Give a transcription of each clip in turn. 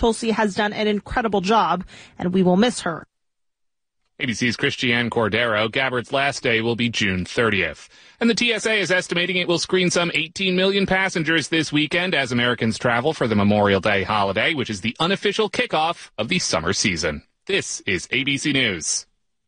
Tulsi has done an incredible job, and we will miss her. ABC's Christiane Cordero. Gabbard's last day will be June 30th. And the TSA is estimating it will screen some 18 million passengers this weekend as Americans travel for the Memorial Day holiday, which is the unofficial kickoff of the summer season. This is ABC News.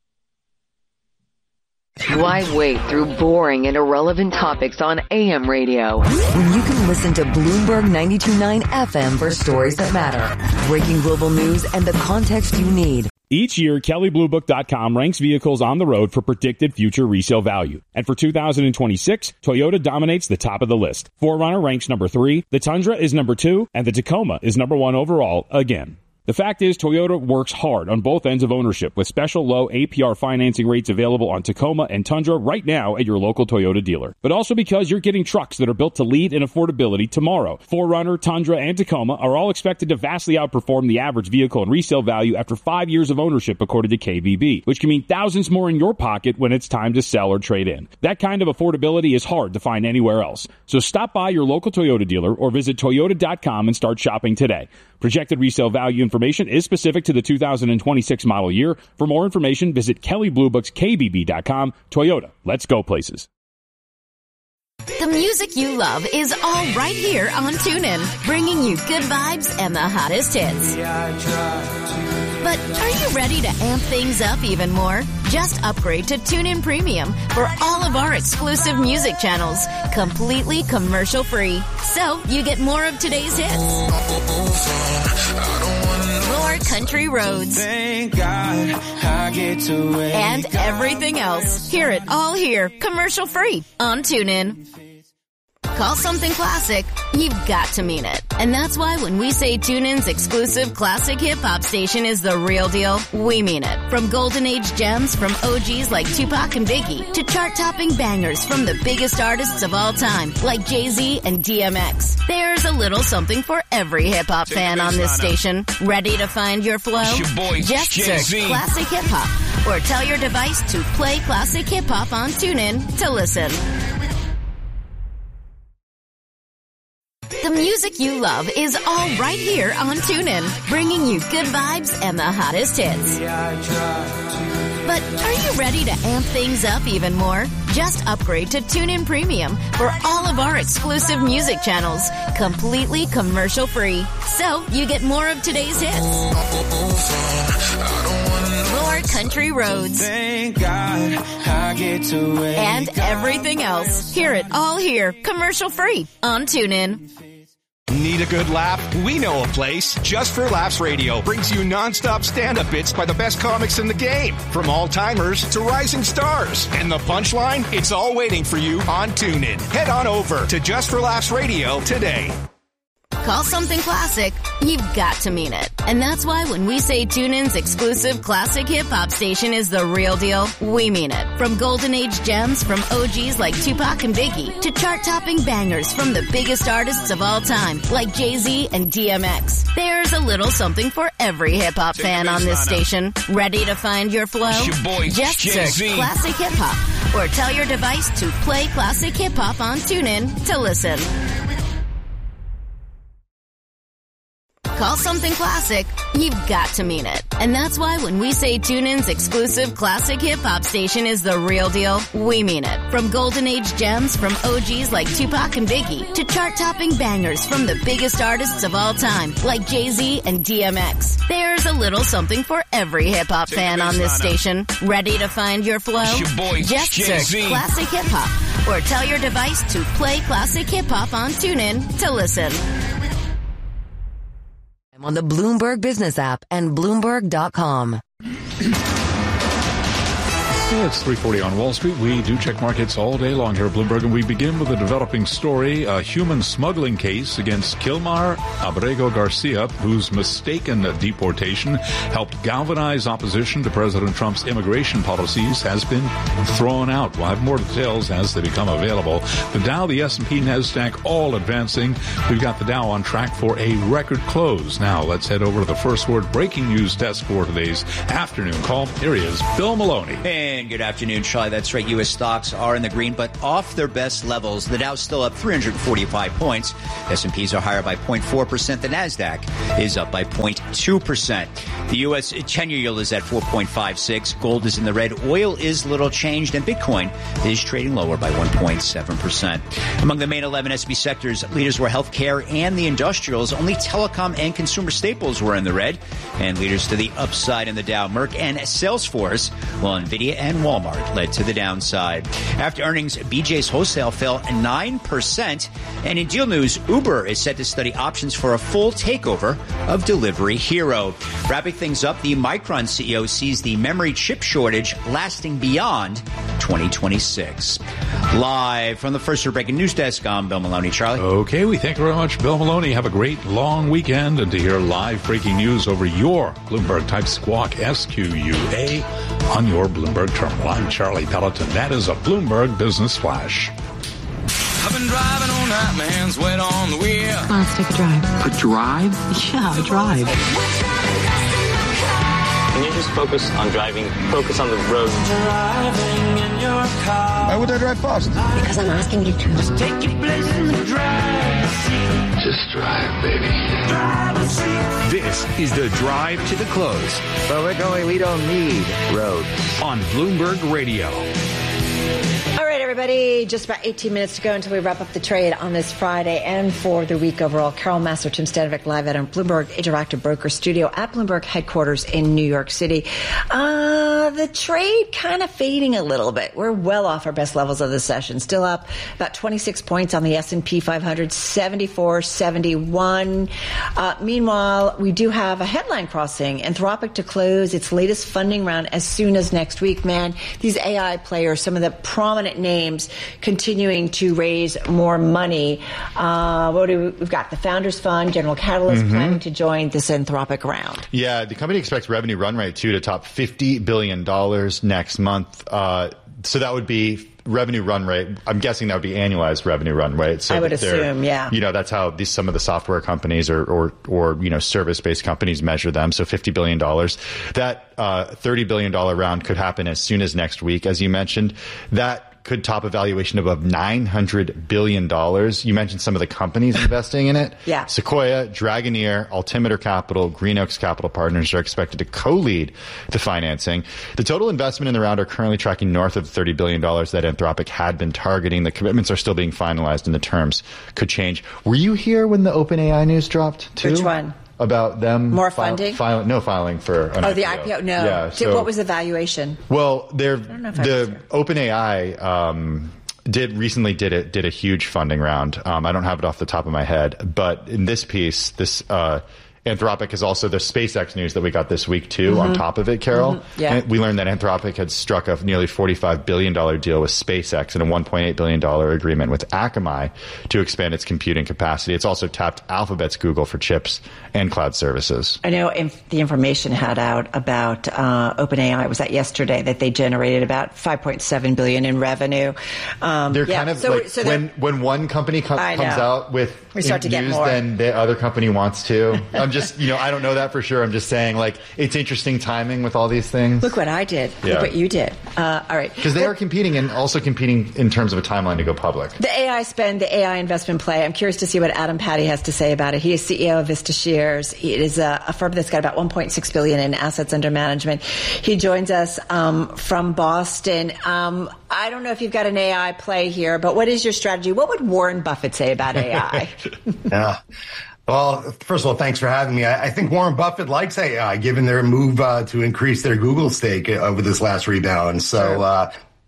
Why wait through boring and irrelevant topics on AM radio when you can listen to Bloomberg 92.9 FM for stories that matter, breaking global news, and the context you need? Each year, KellyBlueBook.com ranks vehicles on the road for predicted future resale value. And for 2026, Toyota dominates the top of the list. 4Runner ranks number 3, the Tundra is number 2, and the Tacoma is number 1 overall again. The fact is, Toyota works hard on both ends of ownership with special low APR financing rates available on Tacoma and Tundra right now at your local Toyota dealer. But also because you're getting trucks that are built to lead in affordability tomorrow. 4Runner, Tundra, and Tacoma are all expected to vastly outperform the average vehicle in resale value after 5 years of ownership, according to KBB, which can mean thousands more in your pocket when it's time to sell or trade in. That kind of affordability is hard to find anywhere else. So stop by your local Toyota dealer or visit Toyota.com and start shopping today. Projected resale value information is specific to the 2026 model year. For more information, visit KellyBlueBooksKBB.com. Toyota, let's go places. The music you love is all right here on TuneIn, bringing you good vibes and the hottest hits. But are you ready to amp things up even more? Just upgrade to TuneIn Premium for all of our exclusive music channels, completely commercial-free. So you get more of today's hits, more country roads, thank God I get to wake and everything else. Hear it all here, commercial-free on TuneIn. Call something classic, you've got to mean it. And that's why when we say TuneIn's exclusive classic hip-hop station is the real deal, we mean it. From golden age gems from OGs like Tupac and Biggie to chart-topping bangers from the biggest artists of all time like Jay-Z and DMX. There's a little something for every hip-hop fan on this station. Ready to find your flow? Just search Classic Hip-Hop or tell your device to play Classic Hip-Hop on TuneIn to listen. The music you love is all right here on TuneIn, bringing you good vibes and the hottest hits. But are you ready to amp things up even more? Just upgrade to TuneIn Premium for all of our exclusive music channels, completely commercial-free. So you get more of today's hits, more country roads, thank God I get to wake and everything else. Hear it all here, commercial-free on TuneIn. Need a good laugh? We know a place. Just for Laughs Radio brings you non-stop stand-up bits by the best comics in the game, from all-timers to rising stars. And the punchline? It's all waiting for you on TuneIn. Head on over to Just for Laughs Radio today. Call something classic, you've got to mean it. And that's why when we say TuneIn's exclusive classic hip-hop station is the real deal, we mean it. From golden age gems from OGs like Tupac and Biggie to chart-topping bangers from the biggest artists of all time like Jay-Z and DMX. There's a little something for every hip-hop fan on this station. Ready to find your flow? Just search Classic Hip-Hop or tell your device to play Classic Hip-Hop on TuneIn to listen. Call something classic, you've got to mean it. And that's why when we say TuneIn's exclusive classic hip-hop station is the real deal, we mean it. From golden age gems from OGs like Tupac and Biggie to chart-topping bangers from the biggest artists of all time like Jay-Z and DMX. There's a little something for every hip-hop fan on this station. Ready to find your flow? Just search Classic Hip-Hop or tell your device to play Classic Hip-Hop on TuneIn to listen. On the Bloomberg Business app and Bloomberg.com. It's 3:40 on Wall Street. We do check markets all day long here at Bloomberg, and we begin with a developing story, a human smuggling case against Kilmar Abrego Garcia, whose mistaken deportation helped galvanize opposition to President Trump's immigration policies, has been thrown out. We'll have more details as they become available. The Dow, the S&P, NASDAQ all advancing. We've got the Dow on track for a record close. Now let's head over to the First Word breaking news desk for today's afternoon call. Here he is, Bill Maloney. And And good afternoon, Charlie. That's right. U.S. stocks are in the green, but off their best levels. The Dow's still up 345 points. S&Ps are higher by 0.4%. The Nasdaq is up by 0.2%. The U.S. 10-year yield is at 4.56. Gold is in the red. Oil is little changed, and Bitcoin is trading lower by 1.7%. Among the main 11 S&P sectors, leaders were healthcare and the industrials. Only telecom and consumer staples were in the red. And leaders to the upside in the Dow, Merck and Salesforce, while NVIDIA and Walmart led to the downside. After earnings, BJ's Wholesale fell 9%. And in deal news, Uber is set to study options for a full takeover of Delivery Hero. Wrapping things up, the Micron CEO sees the memory chip shortage lasting beyond 2026. Live from the First Breaking News Desk, I'm Bill Maloney. Charlie? Okay, we thank you very much, Bill Maloney. Have a great long weekend, and to hear live breaking news over your Bloomberg Type Squawk SQUA on your Bloomberg terminal. I'm Charlie Pelleton. That is a Bloomberg Business Flash. I've been driving all night, my hands wet on the wheel. Come on, let's take a drive. A drive? Yeah, a drive. Can you just focus on driving? Focus on the road. Driving in your car. Why would I drive fast? Because I'm asking you to. Just take your place in the driver's seat. Just drive, baby. Driver's seat. This is the drive to the close. But we're going, we don't need roads. On Bloomberg Radio. All right, everybody, just about 18 minutes to go until we wrap up the trade on this Friday and for the week overall. Carol Massar, Tim Stanovic, live at our Bloomberg Interactive Broker Studio at Bloomberg headquarters in New York City. The trade kind of fading a little bit. We're well off our best levels of the session. Still up about 26 points on the S&P 500, 74.71. Meanwhile, we do have a headline crossing. Anthropic to close its latest funding round as soon as next week. Man, these AI players, some of the prominent names continuing to raise more money. We've got the Founders Fund, General Catalyst planning to join this Anthropic round. Yeah, the company expects revenue run rate to top $50 billion next month. So that would be revenue run rate. I'm guessing that would be annualized revenue run rate. So I would assume, yeah. That's how some of the software companies or service-based companies measure them. So $50 billion. That $30 billion round could happen as soon as next week, as you mentioned. That could top a valuation above $900 billion. You mentioned some of the companies investing in it. Yeah. Sequoia, Dragoneer, Altimeter Capital, Green Oaks Capital Partners are expected to co-lead the financing. The total investment in the round are currently tracking north of $30 billion that Anthropic had been targeting. The commitments are still being finalized and the terms could change. Were you here when the OpenAI news dropped too? Which one? About them more funding? Filing for an IPO. The IPO. No. Yeah, what was the valuation? Well, the OpenAI recently did a huge funding round. I don't have it off the top of my head, but in this piece, Anthropic is also the SpaceX news that we got this week, too, on top of it, Carol. Yeah. We learned that Anthropic had struck a nearly $45 billion deal with SpaceX and a $1.8 billion agreement with Akamai to expand its computing capacity. It's also tapped Alphabet's Google for chips and cloud services. I know the information had out about OpenAI, was that yesterday, that they generated about $5.7 billion in revenue. They're kind of when one company comes out with news, then the other company wants to. I'm just, I don't know that for sure. I'm just saying, it's interesting timing with all these things. Look what I did. Yeah. Look what you did. All right. Because they are competing and also competing in terms of a timeline to go public. The AI spend, the AI investment play. I'm curious to see what Adam Patty has to say about it. He is CEO of Vista Shears. It is a firm that's got about $1.6 billion in assets under management. He joins us from Boston. I don't know if you've got an AI play here, but what is your strategy? What would Warren Buffett say about AI? Yeah. Well, first of all, thanks for having me. I think Warren Buffett likes AI, given their move to increase their Google stake over this last rebound. So,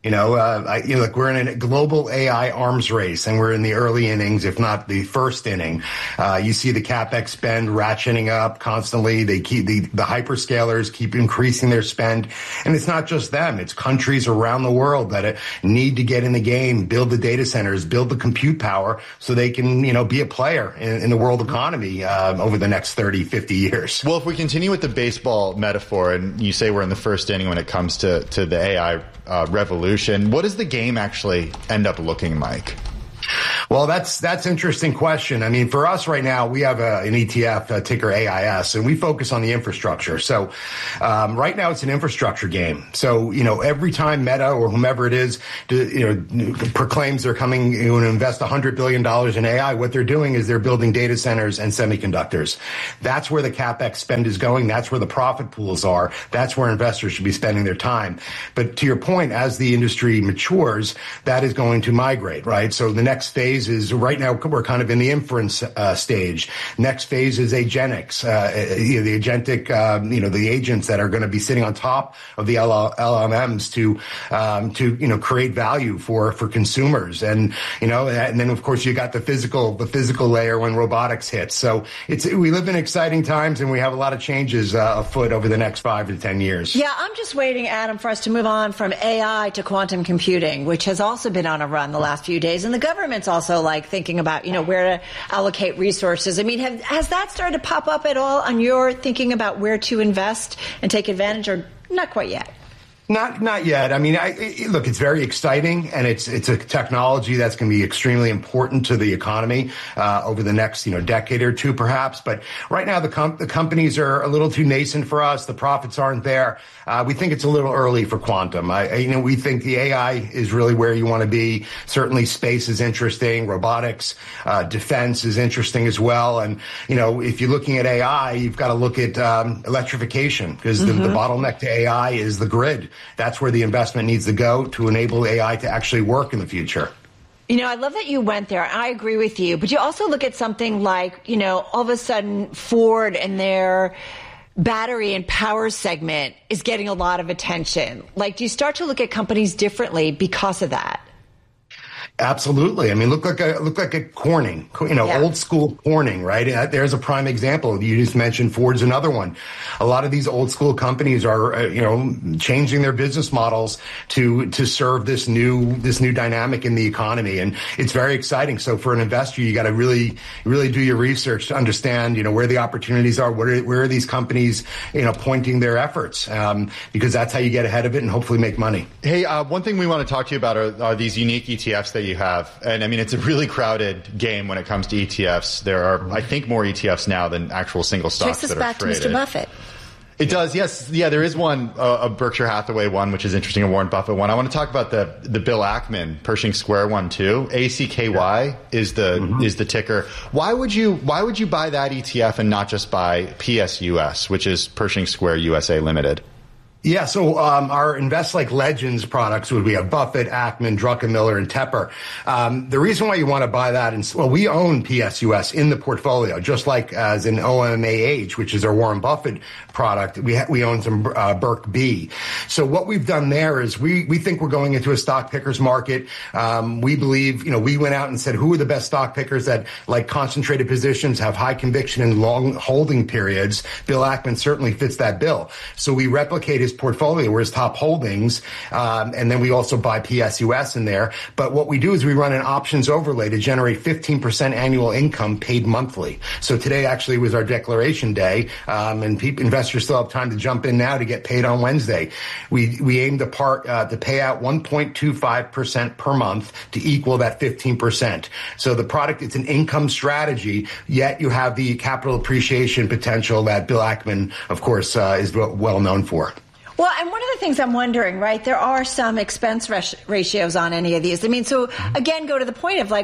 look, we're in a global AI arms race, and we're in the early innings, if not the first inning. You see the CapEx spend ratcheting up constantly. They keep the hyperscalers keep increasing their spend, and it's not just them; it's countries around the world that need to get in the game, build the data centers, build the compute power, so they can, be a player in the world economy over the next 30, 50 years. Well, if we continue with the baseball metaphor, and you say we're in the first inning when it comes to the AI revolution, what does the game actually end up looking like? Well, that's an interesting question. I mean, for us right now, we have an ETF, ticker AIS, and we focus on the infrastructure. So right now it's an infrastructure game. So, every time Meta or whomever it is, proclaims they're coming to invest $100 billion in AI, what they're doing is they're building data centers and semiconductors. That's where the CapEx spend is going. That's where the profit pools are. That's where investors should be spending their time. But to your point, as the industry matures, that is going to migrate, right? So the next phase is, right now we're kind of in the inference stage. Next phase is agentics, the agentic, the agents that are going to be sitting on top of the LLMs to create value for consumers. And then of course you got the physical layer when robotics hits. So we live in exciting times, and we have a lot of changes afoot over the next 5 to 10 years. Yeah, I'm just waiting, Adam, for us to move on from AI to quantum computing, which has also been on a run the last few days. And the government's also thinking about, where to allocate resources. I mean, has that started to pop up at all on your thinking about where to invest and take advantage, or not quite yet? Not yet. I mean, look, it's very exciting, and it's a technology that's going to be extremely important to the economy over the next decade or two, perhaps. But right now, the companies are a little too nascent for us. The profits aren't there. We think it's a little early for quantum. We think the AI is really where you want to be. Certainly, space is interesting. Robotics, defense is interesting as well. And if you're looking at AI, you've got to look at electrification, because the bottleneck to AI is the grid. That's where the investment needs to go to enable AI to actually work in the future. I love that you went there. I agree with you. But you also look at something like, all of a sudden Ford and their battery and power segment is getting a lot of attention. Do you start to look at companies differently because of that? Absolutely. I mean, look like a Corning, old school Corning, right? There's a prime example. You just mentioned Ford's another one. A lot of these old school companies are, changing their business models to serve this new dynamic in the economy. And it's very exciting. So for an investor, you got to really, really do your research to understand, where the opportunities are, where are these companies, pointing their efforts, because that's how you get ahead of it and hopefully make money. Hey, one thing we want to talk to you about are these unique ETFs that you have. And I mean, it's a really crowded game when it comes to ETFs. There are, I think, more ETFs now than actual single stocks that are traded. Takes us back to Mr. Buffett. It does, yes. Yeah, there is one, a Berkshire Hathaway one, which is interesting, a Warren Buffett one. I want to talk about the Bill Ackman Pershing Square one too. ACKY is the ticker. Why would you buy that ETF and not just buy PSUS, which is Pershing Square USA Limited? Yeah, so our Invest Like Legends products would be Buffett, Ackman, Druckenmiller, and Tepper. The reason why you want to buy that, we own PSUS in the portfolio, just like as in OMAH, which is our Warren Buffett product. We own some Burke B. So what we've done there is we think we're going into a stock pickers market. We believe, we went out and said, who are the best stock pickers that like concentrated positions, have high conviction and long holding periods? Bill Ackman certainly fits that bill. So we replicate his portfolio or his top holdings, and then we also buy PSUS in there. But what we do is we run an options overlay to generate 15% annual income paid monthly. So today actually was our declaration day, and investors still have time to jump in now to get paid on Wednesday. We aim to pay out 1.25% per month to equal that 15%. So the product, it's an income strategy, yet you have the capital appreciation potential that Bill Ackman, of course, is well known for. Well, and one of the things I'm wondering, right, there are some expense ratios on any of these. I mean, so again, go to the point of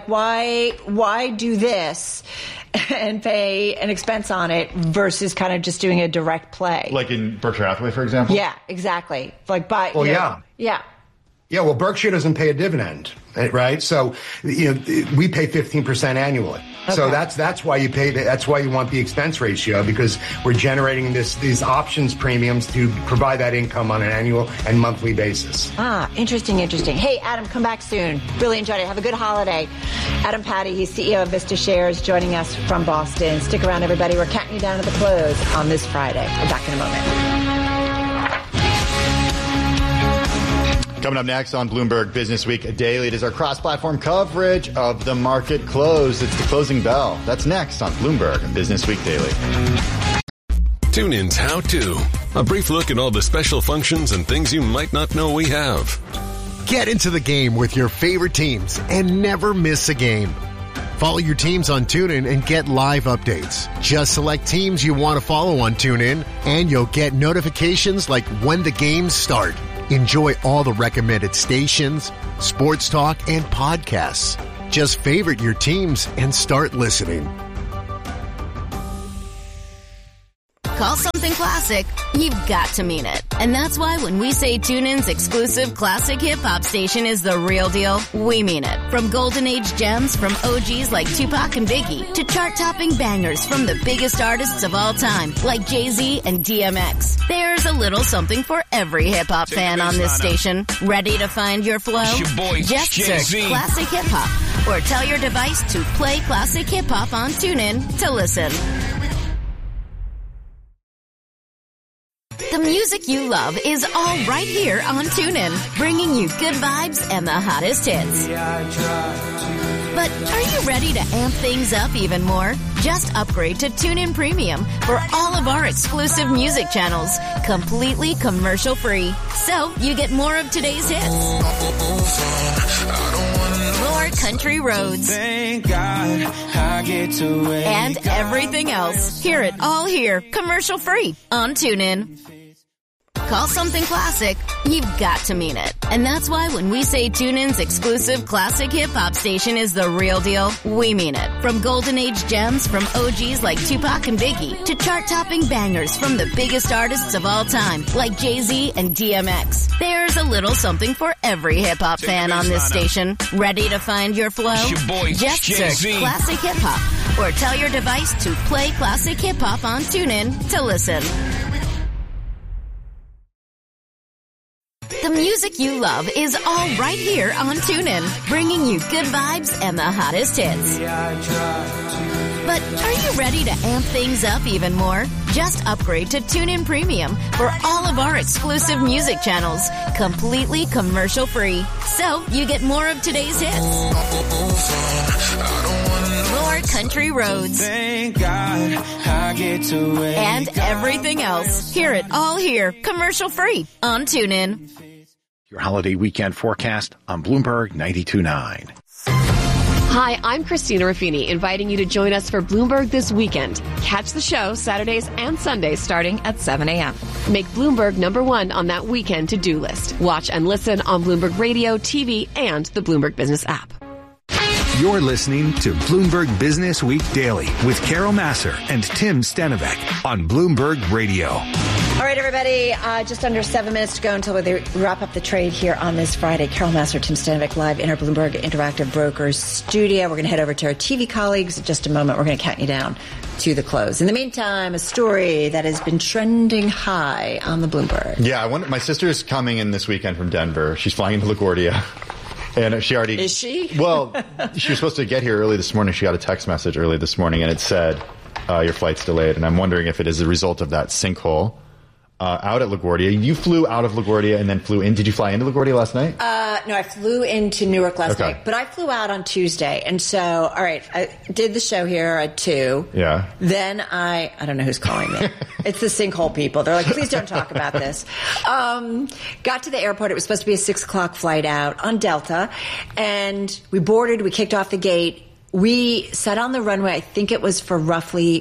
why do this and pay an expense on it versus kind of just doing a direct play? Like in Berkshire Hathaway, for example? Yeah, exactly. Yeah, well, Berkshire doesn't pay a dividend, right? So, we pay 15% annually. Okay. So that's why you pay. That's why you want the expense ratio, because we're generating these options premiums to provide that income on an annual and monthly basis. Interesting. Hey, Adam, come back soon. Really enjoyed it. Have a good holiday. Adam Patty, he's CEO of Vista Shares, joining us from Boston. Stick around, everybody. We're counting you down to the close on this Friday. We're back in a moment. Coming up next on Bloomberg Business Week Daily, it is our cross-platform coverage of the market close. It's the closing bell. That's next on Bloomberg Business Week Daily. TuneIn's How To. A brief look at all the special functions and things you might not know we have. Get into the game with your favorite teams and never miss a game. Follow your teams on TuneIn and get live updates. Just select teams you want to follow on TuneIn, and you'll get notifications like when the games start. Enjoy all the recommended stations, sports talk, and podcasts. Just favorite your teams and start listening. Call something classic, you've got to mean it. And that's why when we say TuneIn's exclusive classic hip-hop station is the real deal, we mean it. From golden age gems from OGs like Tupac and Biggie to chart-topping bangers from the biggest artists of all time like Jay-Z and DMX. There's a little something for every hip-hop fan on this station. Ready to find your flow? It's your boy, Just Jay-Z. search Classic Hip Hop or tell your device to play Classic Hip Hop on TuneIn to listen. The music you love is all right here on TuneIn, bringing you good vibes and the hottest hits. But are you ready to amp things up even more? Just upgrade to TuneIn Premium for all of our exclusive music channels, completely commercial free. So you get more of today's hits. More country roads. Thank God I get to wake And everything else. Hear it all here, commercial free on TuneIn. Call something classic, you've got to mean it. And that's why when we say TuneIn's exclusive classic hip-hop station is the real deal, we mean it. From golden age gems from OGs like Tupac and Biggie to chart-topping bangers from the biggest artists of all time like Jay-Z and DMX. There's a little something for every hip-hop fan on this station. Ready to find your flow? It's your boy, Just Jay-Z. search Classic Hip Hop or tell your device to play Classic Hip Hop on TuneIn to listen. The music you love is all right here on TuneIn, bringing you good vibes and the hottest hits. But are you ready to amp things up even more? Just upgrade to TuneIn Premium for all of our exclusive music channels, completely commercial free. So you get more of today's hits. More country roads. Thank God I get to wake And everything else. Hear it all here, commercial free on TuneIn. Your holiday weekend forecast on Bloomberg 92.9. Hi, I'm Christina Raffini, inviting you to join us for Bloomberg This Weekend. Catch the show Saturdays and Sundays starting at 7 a.m. Make Bloomberg #1 on that weekend to-do list. Watch and listen on Bloomberg Radio, TV, and the Bloomberg Business app. You're listening to Bloomberg Business Week Daily with Carol Massar and Tim Stenovec on Bloomberg Radio. All right, everybody, just under 7 minutes to go until we wrap up the trade here on this Friday. Carol Massar, Tim Stenovec, live in our Bloomberg Interactive Brokers studio. We're going to head over to our TV colleagues in just a moment. We're going to count you down to the close. In the meantime, a story that has been trending high on the Bloomberg. Yeah, my sister's coming in this weekend from Denver. She's flying into LaGuardia. And she already... Is she? Well, she was supposed to get here early this morning. She got a text message early this morning, and it said, your flight's delayed. And I'm wondering if it is a result of that sinkhole out at LaGuardia. You flew out of LaGuardia and then flew in. Did you fly into LaGuardia last night? No, I flew into Newark last night, but I flew out on Tuesday. And so, all right, I did the show here at 2. Yeah. Then I don't know who's calling me. It's the sinkhole people. They're like, please don't talk about this. Got to the airport. It was supposed to be a 6 o'clock flight out on Delta. And we boarded. We kicked off the gate. We sat on the runway, I think it was for roughly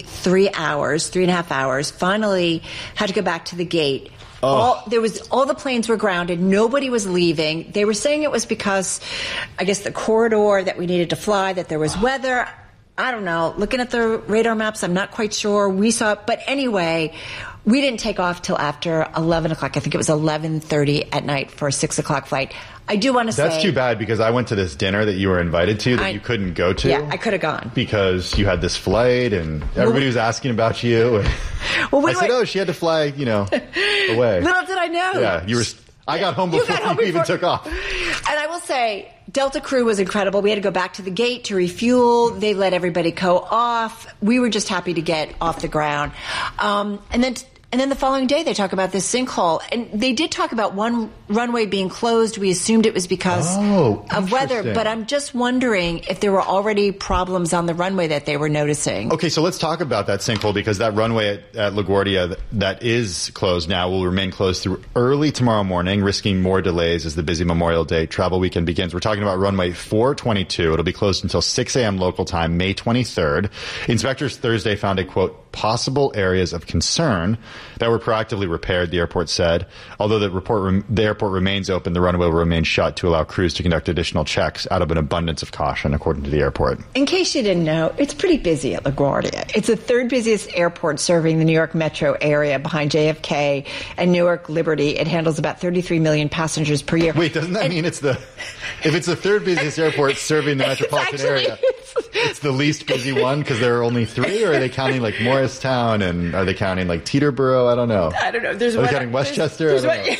3.5 hours. Finally had to go back to the gate. All the planes were grounded. Nobody was leaving. They were saying it was because, I guess, the corridor that we needed to fly, that there was weather. I don't know. Looking at the radar maps, I'm not quite sure. We saw it. But anyway, we didn't take off till after 11 o'clock. I think it was 11:30 at night for a 6 o'clock flight. I do want to say... That's too bad, because I went to this dinner that you were invited to that you couldn't go to. Yeah, I could have gone. Because you had this flight and everybody was asking about you. And I said, she had to fly, away. Little did I know. Yeah, I got home before you even took off. And I will say, Delta crew was incredible. We had to go back to the gate to refuel. They let everybody go off. We were just happy to get off the ground. And then And then the following day, they talk about this sinkhole. And they did talk about one runway being closed. We assumed it was because of weather. But I'm just wondering if there were already problems on the runway that they were noticing. Okay, so let's talk about that sinkhole, because that runway at LaGuardia that is closed now will remain closed through early tomorrow morning, risking more delays as the busy Memorial Day travel weekend begins. We're talking about runway 422. It'll be closed until 6 a.m. local time, May 23rd. Inspectors Thursday found a, quote, possible areas of concern that were proactively repaired, the airport said. Although the airport remains open, the runway will remain shut to allow crews to conduct additional checks out of an abundance of caution, according to the airport. In case you didn't know, it's pretty busy at LaGuardia. It's the third busiest airport serving the New York metro area behind JFK and Newark Liberty. It handles about 33 million passengers per year. Wait, doesn't that mean if it's the third busiest airport serving the metropolitan area, it's the least busy one because there are only 3, or are they counting like Morristown, and are they counting like Teterboro? I don't know. I don't know. Are they counting Westchester?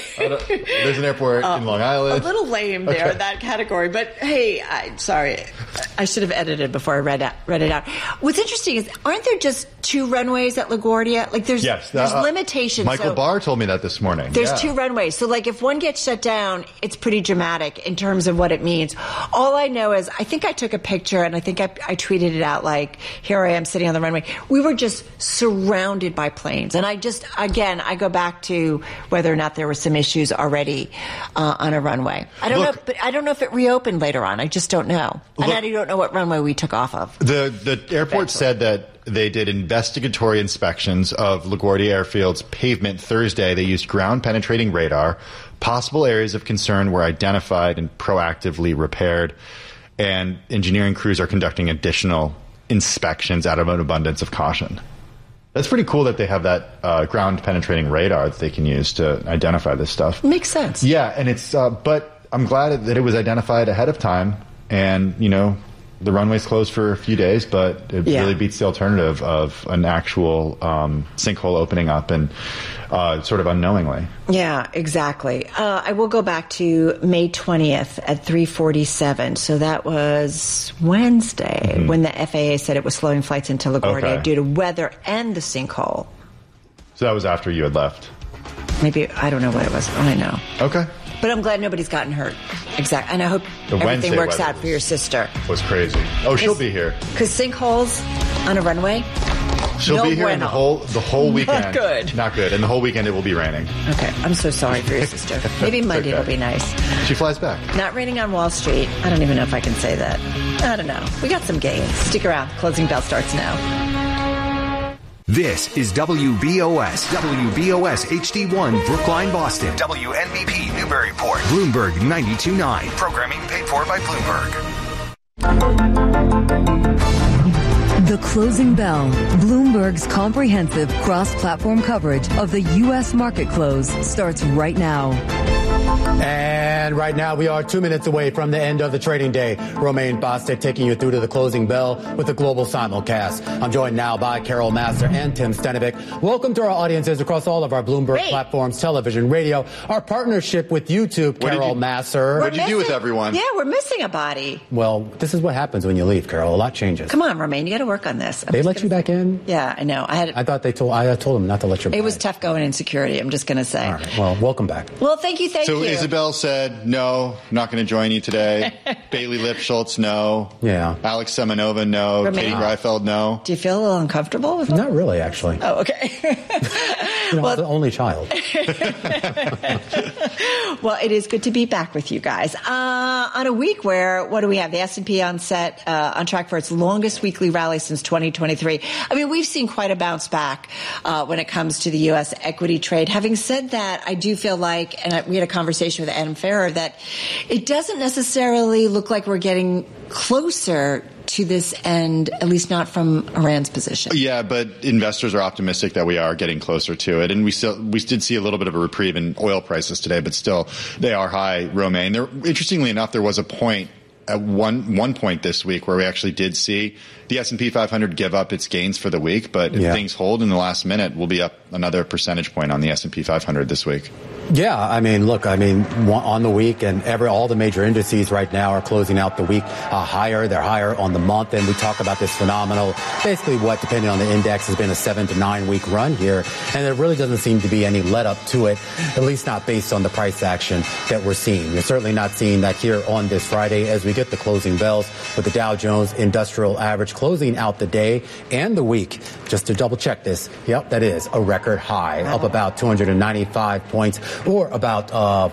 There's an airport in Long Island. A little lame there, that category. But hey, sorry. I should have edited before I read it out. What's interesting is, aren't there just 2 runways at LaGuardia? Like there's limitations. Michael Barr told me that this morning. There's 2 runways. So like if one gets shut down, it's pretty dramatic in terms of what it means. All I know is I think I took a picture and I think I tweeted it out, like, here I am sitting on the runway. We were just surrounded by planes. And I go back to whether or not there were some issues already on a runway. I don't know, but I don't know if it reopened later on. I just don't know. And I don't know what runway we took off of. The airport said that they did investigatory inspections of LaGuardia Airfield's pavement Thursday. They used ground-penetrating radar. Possible areas of concern were identified and proactively repaired. And engineering crews are conducting additional inspections out of an abundance of caution. That's pretty cool that they have that ground-penetrating radar that they can use to identify this stuff. Makes sense. Yeah, and it's but I'm glad that it was identified ahead of time. And, the runway's closed for a few days, but it really beats the alternative of an actual sinkhole opening up and sort of unknowingly. Yeah, exactly. I will go back to May 20th at 3:47. So that was Wednesday when the FAA said it was slowing flights into LaGuardia due to weather and the sinkhole. So that was after you had left? Maybe, I don't know what it was. I know. Okay. But I'm glad nobody's gotten hurt. Exactly. And I hope everything works out for your sister. Was crazy. Oh, she'll be here. Because sinkholes on a runway? She'll be here the whole weekend. Not good. Not good. And the whole weekend it will be raining. Okay. I'm so sorry for your sister. Maybe Monday it'll be nice. She flies back. Not raining on Wall Street. I don't even know if I can say that. I don't know. We got some gains. Stick around. Closing bell starts now. This is WBOS HD1 Brookline, Boston. WNBP Newburyport. Bloomberg 92.9. Programming paid for by Bloomberg. The Closing Bell, Bloomberg's comprehensive cross-platform coverage of the U.S. market close, starts right now. And right now we are 2 minutes away from the end of the trading day. Romaine Bostic taking you through to the closing bell with the global simulcast. I'm joined now by Carol Massar and Tim Stenovic. Welcome to our audiences across all of our Bloomberg platforms, television, radio, our partnership with YouTube, Carol Massar. What did you do with everyone? Yeah, we're missing a body. Well, this is what happens when you leave, Carol. A lot changes. Come on, Romaine, you got to work on this. They let you back in? Yeah, I know. I told them not to let you back. It was tough going in security, I'm just going to say. All right. Well, welcome back. Well, thank you. So Isabel said, no, not going to join you today. Bailey Lipschultz, no. Yeah. Alex Semenova, no. Romaine. Katie Greifeld, no. Do you feel a little uncomfortable with that? Not really, actually. Oh, okay. I'm the only child. Well, it is good to be back with you guys. On a week where, what do we have? The S&P on track for its longest weekly rally since 2023. I mean, we've seen quite a bounce back when it comes to the U.S. equity trade. Having said that, I do feel like, and we had a conversation with Adam Ferrer, that it doesn't necessarily look like we're getting closer to this end, at least not from Iran's position. Yeah, but investors are optimistic that we are getting closer to it. And we did see a little bit of a reprieve in oil prices today, but still they are high, Romaine. Interestingly enough, there was a point at one point this week where we actually did see the S&P 500 give up its gains for the week, but if things hold in the last minute, we'll be up another percentage point on the S&P 500 this week. Yeah, on the week, and all the major indices right now are closing out the week higher. They're higher on the month, and we talk about this phenomenal, basically what, depending on the index, has been a 7 to 9 week run here, and there really doesn't seem to be any let up to it, at least not based on the price action that we're seeing. You're certainly not seeing that here on this Friday as we get the closing bells with the Dow Jones Industrial Average closing out the day and the week. Just to double check this, yep, that is a record high, up about 295 points, or about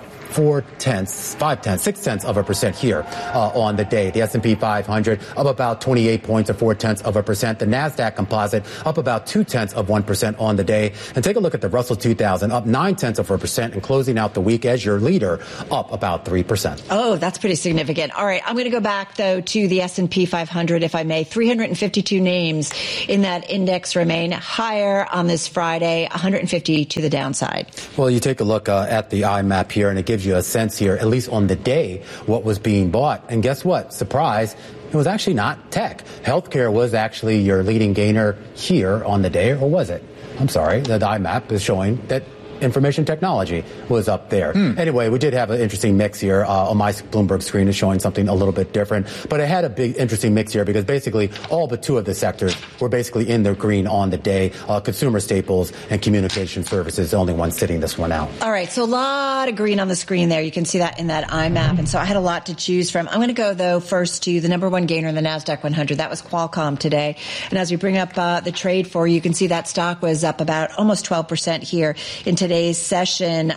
0.6% here on the day. The S&P 500 up about 28 points or 0.4%. The NASDAQ Composite up about 0.2% on the day. And take a look at the Russell 2000 up 0.9% and closing out the week as your leader up about 3%. Oh, that's pretty significant. All right, I'm going to go back though to the S&P 500, if I may. 352 names in that index remain higher on this Friday, 150 to the downside. Well, you take a look at the IMAP here, and it gives you a sense here, at least on the day, what was being bought. And guess what? Surprise. It was actually not tech. Healthcare was actually your leading gainer here on the day, or was it? I'm sorry. The IMAP is showing that information technology was up there. Anyway, we did have an interesting mix here. On my Bloomberg screen is showing something a little bit different, but it had a big interesting mix here because basically all but two of the sectors were basically in the green on the day. Consumer staples and communication services, the only one sitting this one out. All right, so a lot of green on the screen there. You can see that in that IMAP, and so I had a lot to choose from. I'm going to go, though, first to the number one gainer in the NASDAQ 100. That was Qualcomm today. And as we bring up the trade for you can see that stock was up about almost 12% here in today's session.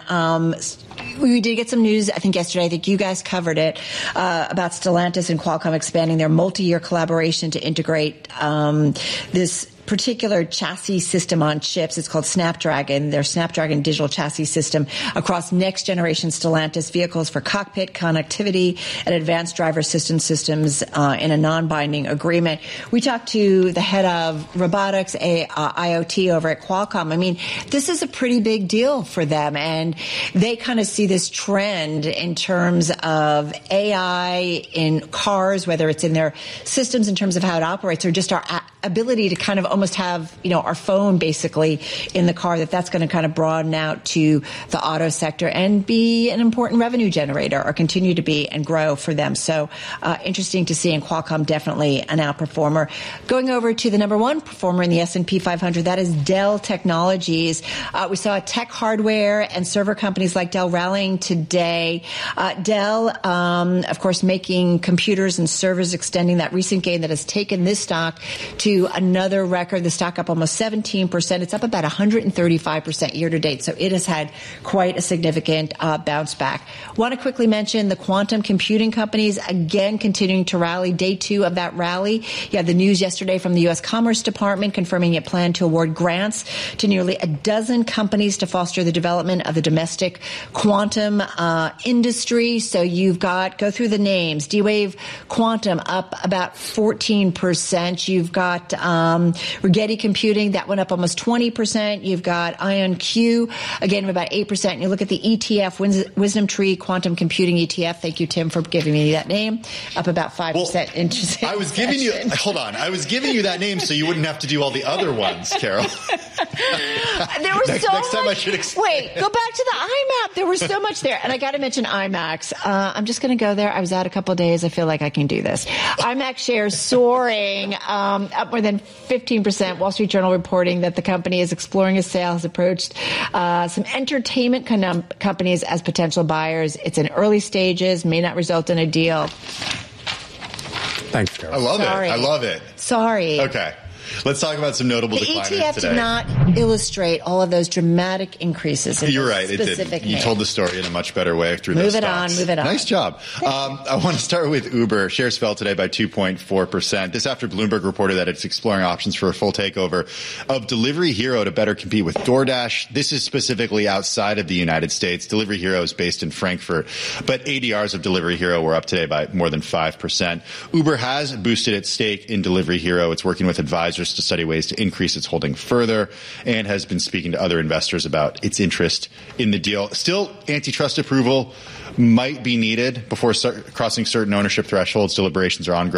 We did get some news, I think yesterday, I think you guys covered it, about Stellantis and Qualcomm expanding their multi-year collaboration to integrate this particular chassis system on chips. It's called Snapdragon, their Snapdragon digital chassis system across next generation Stellantis vehicles for cockpit connectivity and advanced driver assistance systems in a non-binding agreement. We talked to the head of robotics, IoT over at Qualcomm. I mean, this is a pretty big deal for them, and they kind of see this trend in terms of AI in cars, whether it's in their systems in terms of how it operates or just our ability to kind of almost have, our phone basically in the car, that's going to kind of broaden out to the auto sector and be an important revenue generator or continue to be and grow for them. So interesting to see, and Qualcomm definitely an outperformer. Going over to the number one performer in the S&P 500, that is Dell Technologies. We saw tech hardware and server companies like Dell rallying today. Dell, of course, making computers and servers, extending that recent gain that has taken this stock to another record. The stock up almost 17%. It's up about 135% year to date. So it has had quite a significant bounce back. Want to quickly mention the quantum computing companies, again, continuing to rally. Day two of that rally. You had the news yesterday from the U.S. Commerce Department confirming it planned to award grants to nearly a dozen companies to foster the development of the domestic quantum industry. So you've got, go through the names, D-Wave Quantum up about 14%. You've got Rigetti Computing, that went up almost 20%. You've got IonQ, again, about 8%. And you look at the ETF, Wisdom Tree Quantum Computing ETF. Thank you, Tim, for giving me that name. Up about 5%. Well, interesting. I was giving you, hold on. I was giving you that name so you wouldn't have to do all the other ones, Carol. There was next time I should explain. Wait, go back to the IMAP. There was so much there. And I got to mention IMAX. I'm just going to go there. I was out a couple of days. I feel like I can do this. IMAX shares soaring, up more than 15%. Wall Street Journal reporting that the company is exploring a sale, has approached some entertainment companies as potential buyers. It's in early stages, may not result in a deal. Thanks, Carol. I love it. Sorry. Okay. Let's talk about some notable decliners today. The ETF did not illustrate all of those dramatic increases. You're right, it didn't. You told the story in a much better way through those stocks. Move it on. Nice job. I want to start with Uber. Shares fell today by 2.4%. This after Bloomberg reported that it's exploring options for a full takeover of Delivery Hero to better compete with DoorDash. This is specifically outside of the United States. Delivery Hero is based in Frankfurt, but ADRs of Delivery Hero were up today by more than 5%. Uber has boosted its stake in Delivery Hero. It's working with advisors to study ways to increase its holding further and has been speaking to other investors about its interest in the deal. Still, antitrust approval might be needed before crossing certain ownership thresholds. Deliberations are ongoing.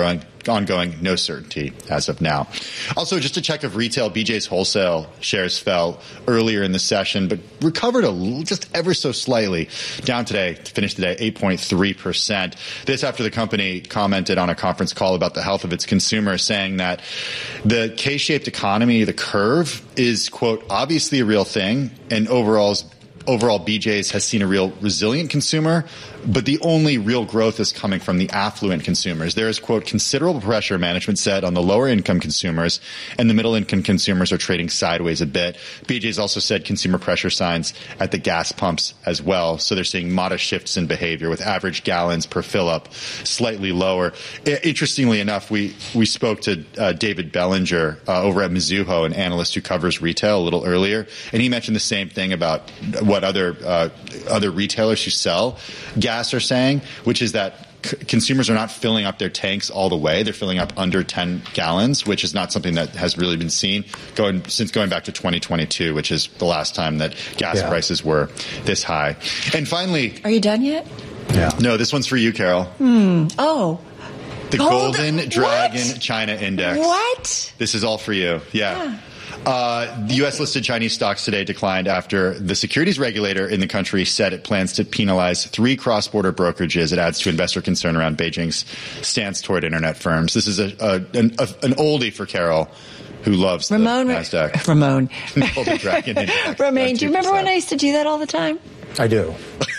ongoing, no certainty as of now. Also, just to check if retail, BJ's wholesale shares fell earlier in the session, but recovered just ever so slightly, down today to finish today 8.3%. This after the company commented on a conference call about the health of its consumers, saying that the K-shaped economy, the curve, is, quote, obviously a real thing, and overall BJ's has seen a real resilient consumer, but the only real growth is coming from the affluent consumers. There is, quote, considerable pressure, management said, on the lower income consumers, and the middle income consumers are trading sideways a bit. BJ's also said consumer pressure signs at the gas pumps as well. So they're seeing modest shifts in behavior with average gallons per fill up slightly lower. Interestingly enough, we spoke to David Bellinger over at Mizuho, an analyst who covers retail, a little earlier, and he mentioned the same thing about what other retailers who sell gas are saying, which is that consumers are not filling up their tanks all the way. They're filling up under 10 gallons, which is not something that has really been seen since going back to 2022, which is the last time that gas prices were this high. And finally... Are you done yet? Yeah. No, this one's for you, Carol. Oh. The Golden Dragon China Index. What? This is all for you. Yeah. The U.S.-listed Chinese stocks today declined after the securities regulator in the country said it plans to penalize 3 cross-border brokerages. It adds to investor concern around Beijing's stance toward internet firms. This is an oldie for Carol, who loves the NASDAQ. Ramon. Golden Dragon Index. Romaine, do you remember when I used to do that all the time? I do.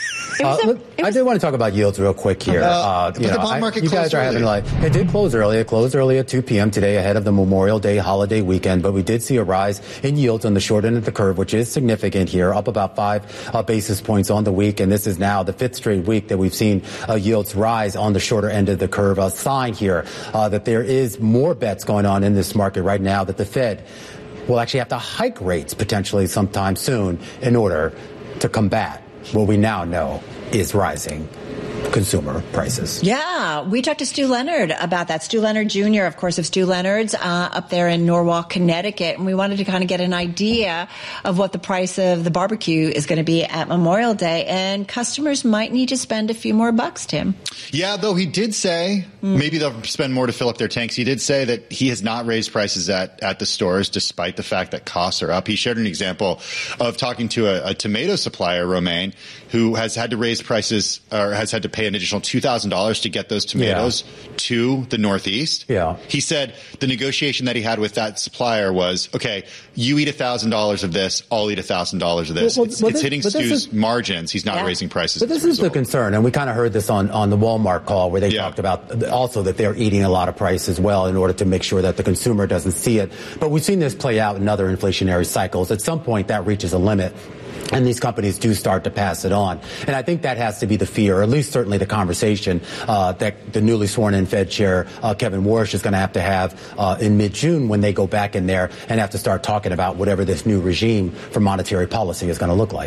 I did want to talk about yields real quick here. The bond market you guys are having it did close early. It closed early at 2 p.m. today ahead of the Memorial Day holiday weekend, but we did see a rise in yields on the short end of the curve, which is significant here, up about 5 basis points on the week. And this is now the 5th straight week that we've seen yields rise on the shorter end of the curve. A sign here that there is more bets going on in this market right now, that the Fed will actually have to hike rates potentially sometime soon in order to combat what we now know is rising consumer prices. Yeah, we talked to Stu Leonard about that. Stu Leonard Jr., of course, of Stu Leonard's up there in Norwalk, Connecticut. And we wanted to kind of get an idea of what the price of the barbecue is going to be at Memorial Day. And customers might need to spend a few more bucks, Tim. Yeah, though he did say maybe they'll spend more to fill up their tanks. He did say that he has not raised prices at the stores despite the fact that costs are up. He shared an example of talking to a tomato supplier, Romaine, who has had to raise prices or has had to pay an additional $2,000 to get those tomatoes to the Northeast. Yeah. He said the negotiation that he had with that supplier was, okay, you eat $1,000 of this, I'll eat $1,000 of this. It's hitting Stu's margins. He's not raising prices. But this is the concern, and we kind of heard this on the Walmart call where they talked about also that they're eating a lot of price as well in order to make sure that the consumer doesn't see it. But we've seen this play out in other inflationary cycles. At some point, that reaches a limit. And these companies do start to pass it on. And I think that has to be the fear, or at least certainly the conversation that the newly sworn-in Fed chair, Kevin Warsh, is going to have in mid-June when they go back in there and have to start talking about whatever this new regime for monetary policy is going to look like.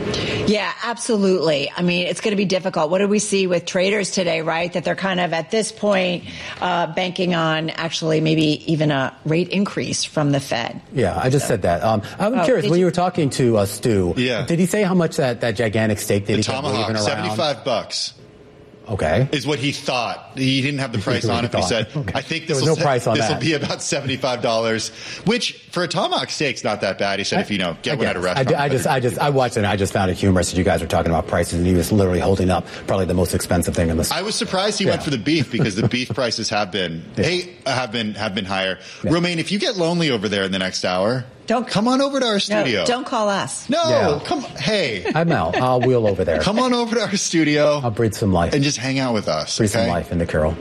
Yeah, absolutely. I mean, it's going to be difficult. What did we see with traders today, right? That they're kind of at this point banking on actually maybe even a rate increase from the Fed. Yeah, I just said that. I'm curious, when you were talking to Stu, did he say how much that gigantic steak that the he Tomahawk, $75. Okay. Is what he thought. He didn't have the price on it. He said, I think this will be about $75, which for a Tomahawk steak's not that bad. He said, if you get one at a restaurant. I watched it and I just found it humorous that you guys were talking about prices and he was literally holding up probably the most expensive thing in the store. I was surprised he went for the beef because the beef prices have been higher. Yeah. Romaine, if you get lonely over there in the next hour, come on over to our studio. No, don't call us. No, come. Hey, I'm out. I'll wheel over there. Come on over to our studio. I'll breathe some life and just hang out with us. Breathe some life into Carol.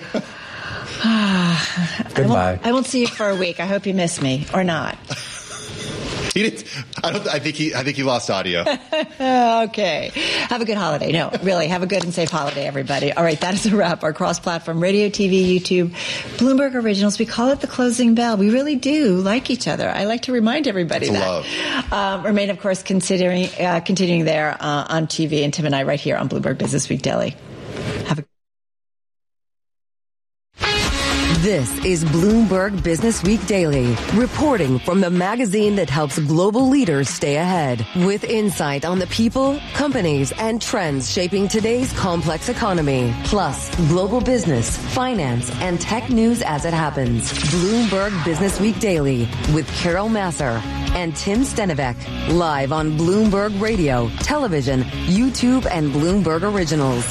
Goodbye. I won't see you for a week. I hope you miss me or not. He didn't. I think he lost audio. Okay. Have a good holiday. No, really, have a good and safe holiday, everybody. All right, that is a wrap. Our cross-platform radio, TV, YouTube, Bloomberg Originals. We call it the closing bell. We really do like each other. I like to remind everybody that. Remain, of course, continuing there on TV, and Tim and I right here on Bloomberg Business Week Daily. Have a This is Bloomberg Business Week Daily, reporting from the magazine that helps global leaders stay ahead, with insight on the people, companies, and trends shaping today's complex economy, plus global business, finance, and tech news as it happens. Bloomberg Business Week Daily with Carol Massar and Tim Stenivek, live on Bloomberg Radio, television, YouTube, and Bloomberg Originals.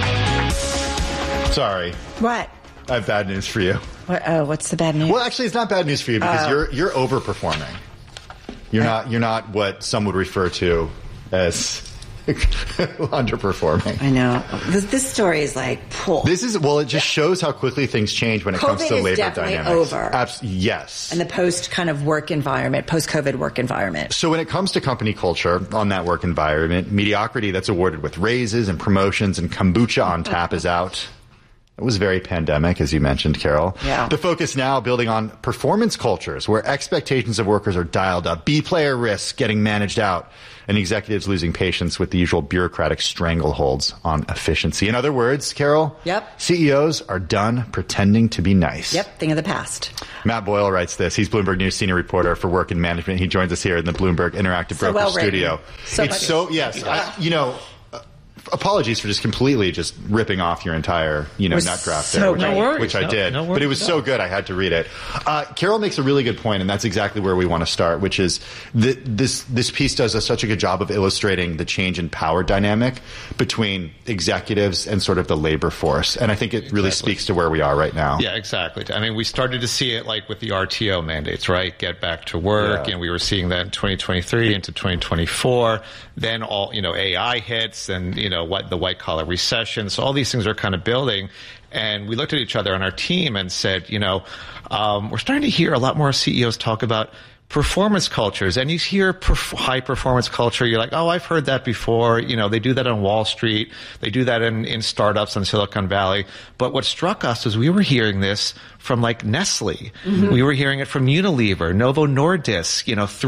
Sorry. What? I have bad news for you. What's the bad news? Well, actually, it's not bad news for you because you're overperforming. You're not what some would refer to as underperforming. I know. This story is like, it just shows how quickly things change when it comes to labor dynamics. Over. Yes. And the post-COVID work environment. So when it comes to company culture on that work environment, mediocrity that's awarded with raises and promotions and kombucha on tap is out. It was very pandemic, as you mentioned, Carol. Yeah. The focus now building on performance cultures where expectations of workers are dialed up, B-player risks getting managed out, and executives losing patience with the usual bureaucratic strangleholds on efficiency. In other words, Carol, CEOs are done pretending to be nice. Yep, thing of the past. Matt Boyle writes this. He's Bloomberg News senior reporter for work and management. He joins us here in the Bloomberg Interactive Broker studio. Apologies for just completely just ripping off your entire, nut graph there, which I did. No worries, but it was so good I had to read it. Carol makes a really good point, and that's exactly where we want to start, which is this piece does such a good job of illustrating the change in power dynamic between executives and sort of the labor force. And I think it really speaks to where we are right now. Yeah, exactly. I mean, we started to see it like with the RTO mandates, right? Get back to work. And we were seeing that in 2023 into 2024. Then all, AI hits and, what the white collar recession. So all these things are kind of building. And we looked at each other on our team and said, we're starting to hear a lot more CEOs talk about performance cultures. And you hear high performance culture. You're like, oh, I've heard that before. They do that on Wall Street. They do that in startups in Silicon Valley. But what struck us is we were hearing this from like Nestle. Mm-hmm. We were hearing it from Unilever, Novo Nordisk,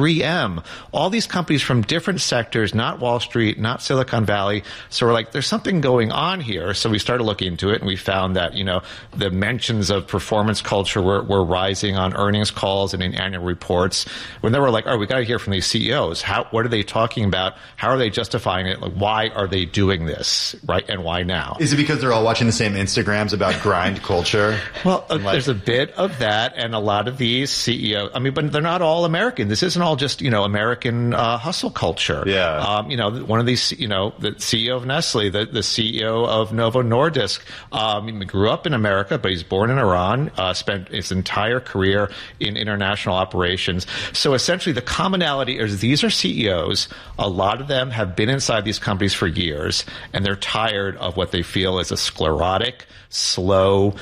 3M, all these companies from different sectors, not Wall Street, not Silicon Valley. So we're like, there's something going on here. So we started looking into it and we found that, the mentions of performance culture were rising on earnings calls and in annual reports when they were like, oh, we got to hear from these CEOs. What are they talking about? How are they justifying it? Like, why are they doing this? Right. And why now? Is it because they're all watching the same Instagrams about grind culture? Well, there's a bit of that, and a lot of these CEOs, but they're not all American. This isn't all just, American hustle culture. Yeah. One of these, the CEO of Nestle, the CEO of Novo Nordisk, he grew up in America, but he's born in Iran, spent his entire career in international operations. So essentially the commonality is these are CEOs. A lot of them have been inside these companies for years, and they're tired of what they feel is a sclerotic, slow,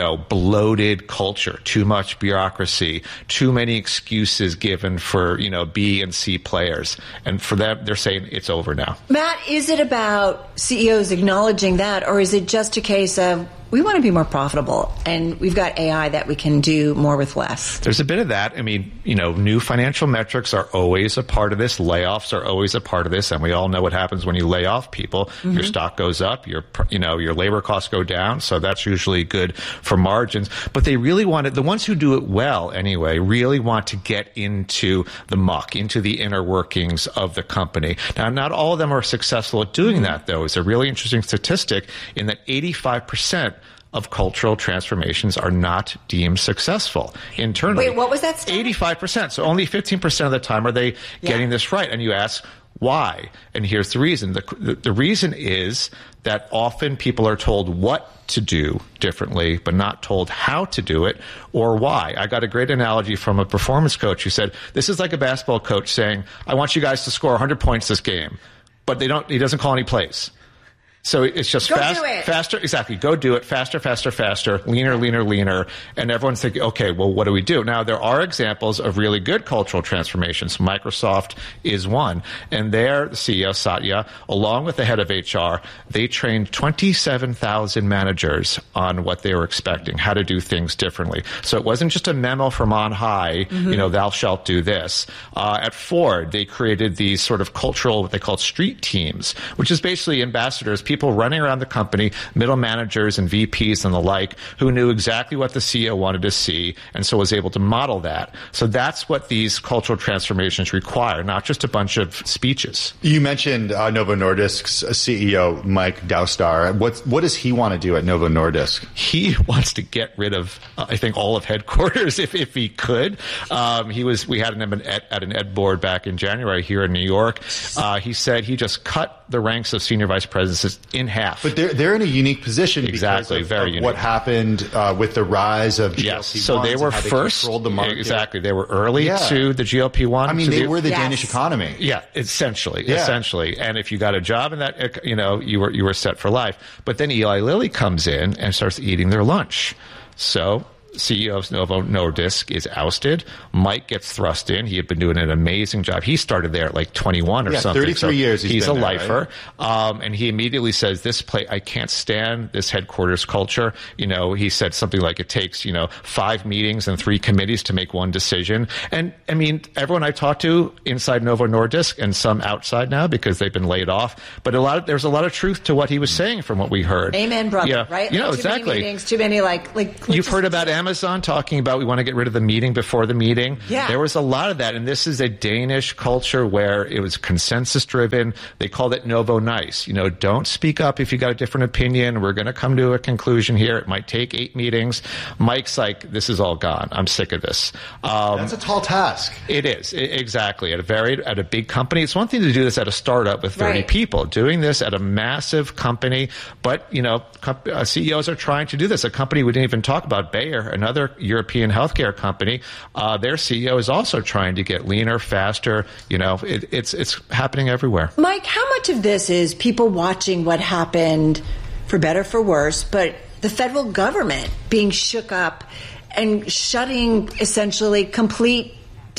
bloated culture, too much bureaucracy, too many excuses given for, B and C players. And for them, they're saying it's over now. Matt, is it about CEOs acknowledging that, or is it just a case of we want to be more profitable and we've got AI that we can do more with less? There's a bit of that. New financial metrics are always a part of this. Layoffs are always a part of this. And we all know what happens when you lay off people. Mm-hmm. Your stock goes up, your labor costs go down. So that's usually good for margins. But they really the ones who do it well anyway, really want to get into the muck, into the inner workings of the company. Now, not all of them are successful at doing that, though. It's a really interesting statistic in that 85% of cultural transformations are not deemed successful internally. Wait, what was that stat? 85%. So only 15% of the time are they getting this right. And you ask, why? And here's the reason. The reason is that often people are told what to do differently, but not told how to do it or why. I got a great analogy from a performance coach who said, this is like a basketball coach saying, I want you guys to score 100 points this game, but he doesn't call any plays. So it's just faster. Exactly. Go do it. Faster, leaner. And everyone's thinking, okay, well, what do we do? Now, there are examples of really good cultural transformations. Microsoft is one. And their CEO, Satya, along with the head of HR, they trained 27,000 managers on what they were expecting, how to do things differently. So it wasn't just a memo from on high, thou shalt do this. At Ford, they created these sort of cultural, what they call street teams, which is basically ambassadors, people running around the company, middle managers and VPs and the like, who knew exactly what the CEO wanted to see, and so was able to model that. So that's what these cultural transformations require, not just a bunch of speeches. You mentioned Novo Nordisk's CEO, Mike Daustar. What does he want to do at Novo Nordisk? He wants to get rid of, I think, all of headquarters if he could. We had him at an ed board back in January here in New York. He said he just cut the ranks of senior vice presidents in half. But they're in a unique position exactly, because very of unique. What happened with the rise of GLP-1s. Yes, so they were first. The market. Exactly, they were early to the GLP-1. I mean, they were the Danish economy. Yeah, essentially. And if you got a job in that, you were set for life. But then Eli Lilly comes in and starts eating their lunch. So CEO of Novo Nordisk is ousted. Mike gets thrust in. He had been doing an amazing job. He started there at like 21 or something. 33 years he's been a there, lifer. Right? And he immediately says, I can't stand this headquarters culture. He said something like it takes, 5 meetings and 3 committees to make one decision. And I mean, everyone I've talked to inside Novo Nordisk and some outside now because they've been laid off, but there's a lot of truth to what he was saying from what we heard. Amen, brother, right? Too exactly. Many meetings, too many You've heard about Amazon talking about we want to get rid of the meeting before the meeting. Yeah. There was a lot of that, and this is a Danish culture where it was consensus driven. They called it Novo Nice. Don't speak up if you got a different opinion. We're going to come to a conclusion here. It might take 8 meetings. Mike's like, this is all gone. I'm sick of this. That's a tall task. It is, exactly. At a big company, it's one thing to do this at a startup with 30 people. Doing this at a massive company, but CEOs are trying to do this. A company we didn't even talk about, Bayer, another European healthcare company, their CEO is also trying to get leaner, faster. It's happening everywhere. Mike, how much of this is people watching what happened, for better, for worse, but the federal government being shook up and shutting essentially complete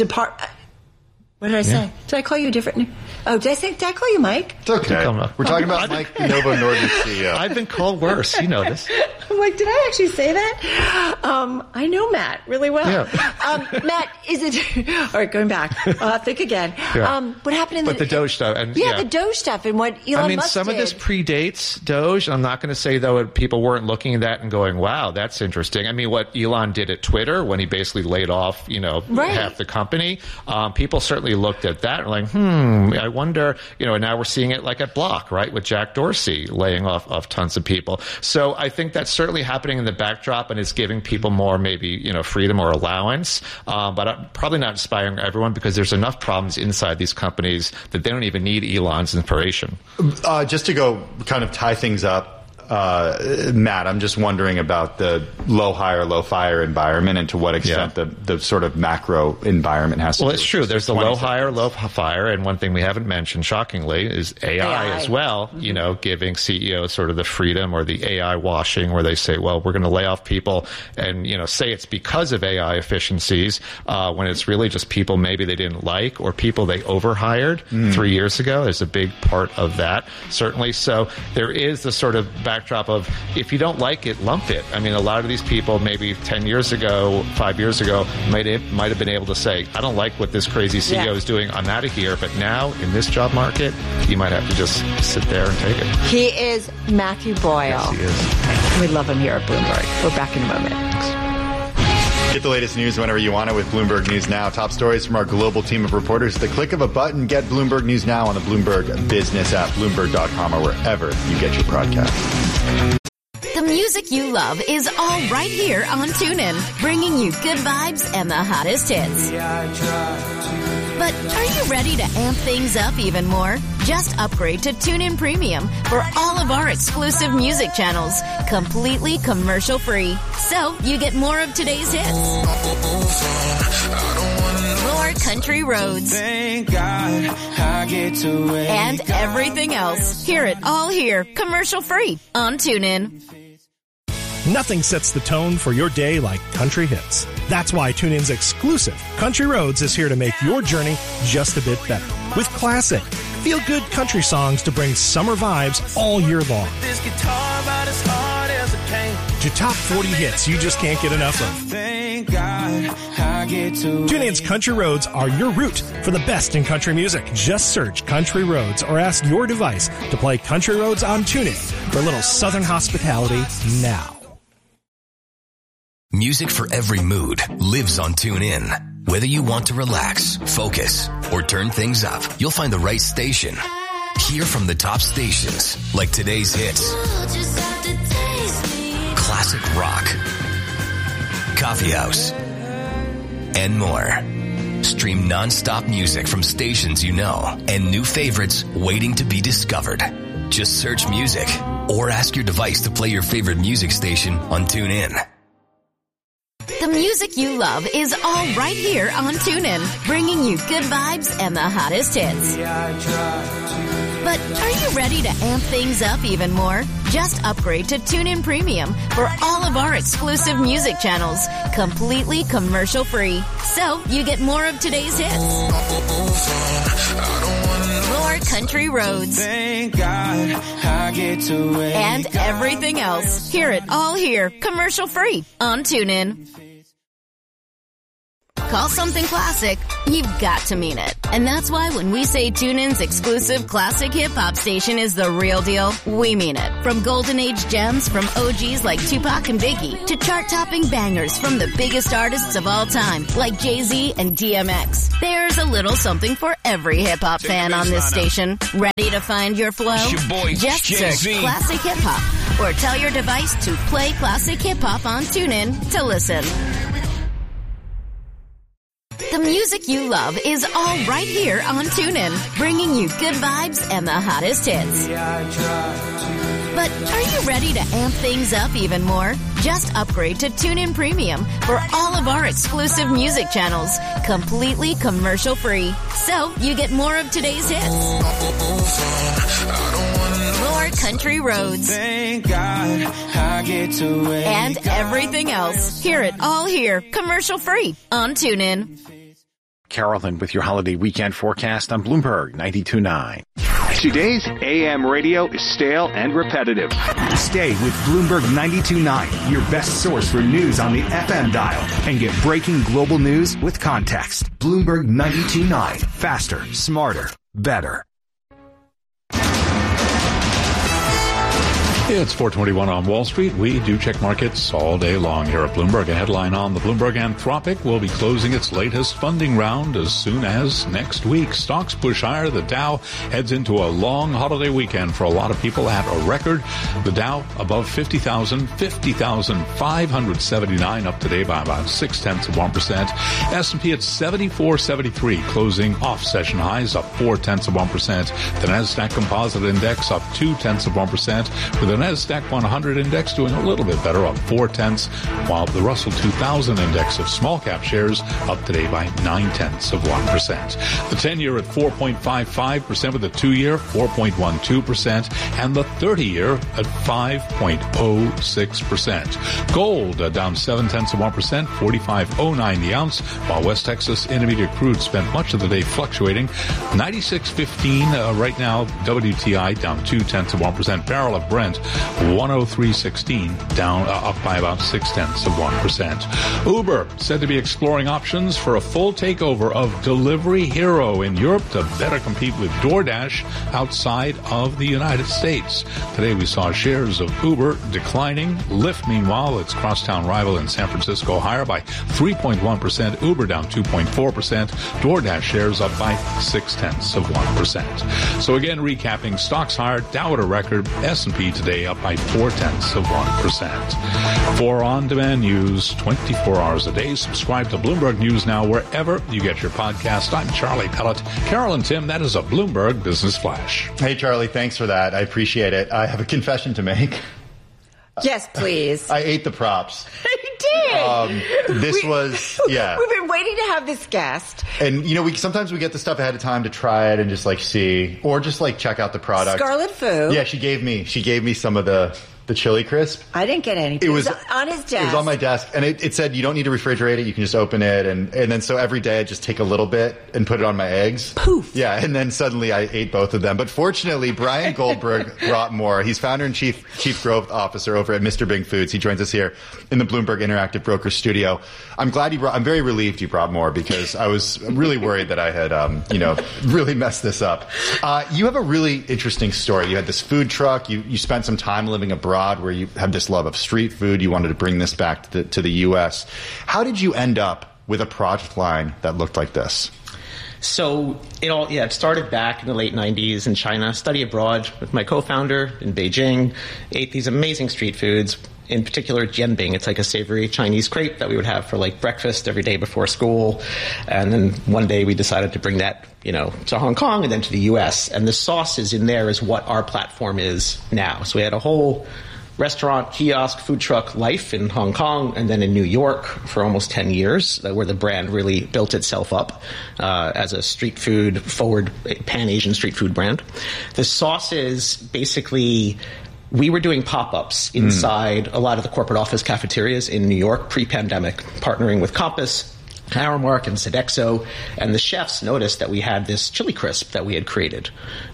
What did I say? Did I call you a different name? Oh, did I call you Mike? It's okay. We're talking about Mike, the Novo Nordisk CEO. I've been called worse. You know this. I'm like, did I actually say that? I know Matt really well. Yeah. Matt, is it... All right, going back. Think again. Yeah. What happened in the Doge stuff. And, the Doge stuff and what Elon Musk some did. of this predates Doge. I'm not going to say, though, people weren't looking at that and going, wow, that's interesting. I mean, what Elon did at Twitter when he basically laid off, half the company, people certainly looked at that and like, I wonder, and now we're seeing it like at Block, right, with Jack Dorsey laying off tons of people. So I think that's certainly happening in the backdrop and it's giving people more maybe, freedom or allowance. But I'm probably not inspiring everyone because there's enough problems inside these companies that they don't even need Elon's inspiration. Just to go kind of tie things up, Matt, I'm just wondering about the low hire, low fire environment and to what extent the sort of macro environment has to Well, it's true. There's the low hire, low fire. And one thing we haven't mentioned, shockingly, is AI as well, giving CEOs sort of the freedom or the AI washing where they say, well, we're going to lay off people and, say it's because of AI efficiencies when it's really just people maybe they didn't like or people they overhired 3 years ago. There's a big part of that, certainly. So there is the sort of backdrop of if you don't like it, lump it. I mean, a lot of these people maybe 10 years ago, 5 years ago, might have been able to say, I don't like what this crazy CEO is doing. I'm out of here. But now in this job market, you might have to just sit there and take it. He is Matthew Boyle. Yes, he is. We love him here at Bloomberg. We're back in a moment. Get the latest news whenever you want it with Bloomberg News Now. Top stories from our global team of reporters. At the click of a button, get Bloomberg News Now on the Bloomberg Business app, Bloomberg.com, or wherever you get your podcasts. The music you love is all right here on TuneIn, bringing you good vibes and the hottest hits. But are you ready to amp things up even more? Just upgrade to TuneIn Premium for all of our exclusive music channels, completely commercial-free. So you get more of today's hits, more country roads, and everything else. Hear it all here, commercial-free on TuneIn. Nothing sets the tone for your day like country hits. That's why TuneIn's exclusive Country Roads is here to make your journey just a bit better. With classic, feel-good country songs to bring summer vibes all year long. To top 40 hits you just can't get enough of. TuneIn's Country Roads are your route for the best in country music. Just search Country Roads or ask your device to play Country Roads on TuneIn for a little Southern hospitality now. Music for every mood lives on TuneIn. Whether you want to relax, focus, or turn things up, you'll find the right station. Hear from the top stations like today's hits, classic rock, coffee house, and more. Stream non-stop music from stations you know and new favorites waiting to be discovered. Just search music or ask your device to play your favorite music station on TuneIn. The music you love is all right here on TuneIn, bringing you good vibes and the hottest hits. But are you ready to amp things up even more? Just upgrade to TuneIn Premium for all of our exclusive music channels, completely commercial free. So you get more of today's hits, more country roads, and everything else. Hear it all here, commercial free on TuneIn. Call something classic, you've got to mean it. And that's why when we say TuneIn's exclusive classic hip-hop station is the real deal, we mean it. From golden age gems from OGs like Tupac and Biggie to chart-topping bangers from the biggest artists of all time like Jay-Z and DMX. There's a little something for every hip-hop fan on this station. Ready to find your flow? Just search Classic Hip-Hop or tell your device to play Classic Hip-Hop on TuneIn to listen. The music you love is all right here on TuneIn, bringing you good vibes and the hottest hits. But are you ready to amp things up even more? Just upgrade to TuneIn Premium for all of our exclusive music channels, completely commercial free. So you get more of today's hits, more country roads, and everything else. Hear it all here, commercial free on TuneIn. Carolyn with your holiday weekend forecast on Bloomberg 92.9. Today's AM radio is stale and repetitive. Stay with Bloomberg 92.9, your best source for news on the FM dial, and get breaking global news with context. Bloomberg 92.9, faster, smarter, better. It's 4:21 on Wall Street. We do check markets all day long here at Bloomberg. A headline on the Bloomberg Anthropic will be closing its latest funding round as soon as next week. Stocks push higher. The Dow heads into a long holiday weekend for a lot of people at a record. The Dow above 50,000, 50,579 up today by about 0.6%. S&P at 74.73, closing off session highs up 0.4%. The Nasdaq Composite Index up 0.2%, with the Nasdaq 100 index doing a little bit better, up 0.4, while the Russell 2000 index of small cap shares up today by 0.9%. The 10-year at 4.55%, with the 2-year 4.12%, and the 30-year at 5.06%. Gold down 0.7%, 45.09 the ounce, while West Texas Intermediate crude spent much of the day fluctuating. 96.15 right now. WTI down 0.2%. Barrel of Brent 103.16, down up by about 0.6%. Uber said to be exploring options for a full takeover of Delivery Hero in Europe to better compete with DoorDash outside of the United States. Today we saw shares of Uber declining. Lyft, meanwhile, its crosstown rival in San Francisco, higher by 3.1%. Uber down 2.4%. DoorDash shares up by 0.6%. So again, recapping, stocks higher, Dow at a record, S&P today up by 0.4%. For on-demand news 24 hours a day, subscribe to Bloomberg News Now wherever you get your podcast. I'm Charlie Pellet. Carol and Tim, that is a Bloomberg Business Flash. Hey, Charlie, thanks for that. I appreciate it. I have a confession to make. Yes, please. I ate the props. You did. We've been waiting to have this guest. And, sometimes we get the stuff ahead of time to try it and just see, or just check out the product. Scarlet Fu. Yeah, she gave me some of the chili crisp. I didn't get any. It was on his desk. It was on my desk, and it said you don't need to refrigerate it. You can just open it, and then so every day I just take a little bit and put it on my eggs. Poof. Yeah, and then suddenly I ate both of them. But fortunately, Brian Goldberg brought more. He's founder and chief growth officer over at Mr. Bing Foods. He joins us here in the Bloomberg Interactive Broker Studio. I'm very relieved you brought more because I was really worried that I had really messed this up. You have a really interesting story. You had this food truck. You spent some time living abroad, where you have this love of street food. You wanted to bring this back to the U.S. How did you end up with a product line that looked like this? So it started back in the late 90s in China. Study abroad with my co-founder in Beijing. Ate these amazing street foods, in particular jianbing. It's like a savory Chinese crepe that we would have for breakfast every day before school. And then one day we decided to bring that to Hong Kong and then to the U.S. And the sauces in there is what our platform is now. So we had a whole restaurant, kiosk, food truck life in Hong Kong and then in New York for almost 10 years, where the brand really built itself up as a street food forward, pan-Asian street food brand. The sauces, basically, we were doing pop-ups inside a lot of the corporate office cafeterias in New York pre-pandemic, partnering with Compass, Aramark, and Sodexo, and the chefs noticed that we had this chili crisp that we had created.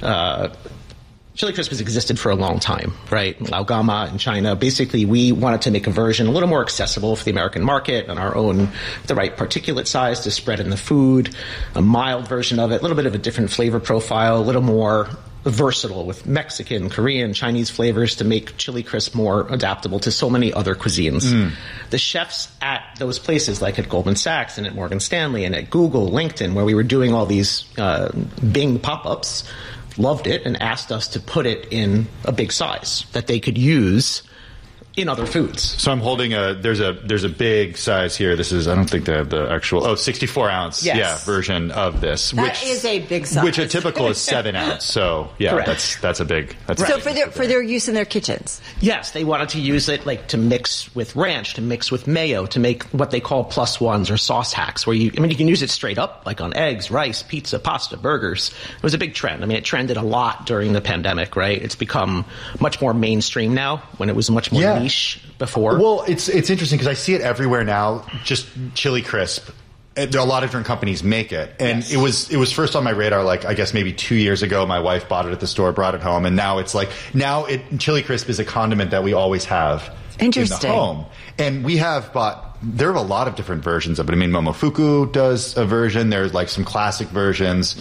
Chili crisp has existed for a long time, right? Laogama in China. Basically, we wanted to make a version a little more accessible for the American market on our own, the right particulate size to spread in the food, a mild version of it, a little bit of a different flavor profile, a little more versatile with Mexican, Korean, Chinese flavors to make chili crisp more adaptable to so many other cuisines. The chefs at those places, like at Goldman Sachs and at Morgan Stanley and at Google, LinkedIn, where we were doing all these Bing pop-ups, loved it and asked us to put it in a big size that they could use in other foods. So I'm holding there's a big size here. This is, I don't think they have the actual, 64 ounce version of this. That is a big size. Which a typical is 7 ounce. So that's a big, for their use in their kitchens. Yes, they wanted to use it to mix with ranch, to mix with mayo, to make what they call plus ones or sauce hacks, where you can use it straight up, on eggs, rice, pizza, pasta, burgers. It was a big trend. It trended a lot during the pandemic, right? It's become much more mainstream now, when it was much more niche before. Well, it's interesting because I see it everywhere now, just chili crisp. A lot of different companies make it. And it was first on my radar, I guess maybe 2 years ago. My wife bought it at the store, brought it home. And now it's chili crisp is a condiment that we always have in the home. And we have there are a lot of different versions of it. Momofuku does a version. There's some classic versions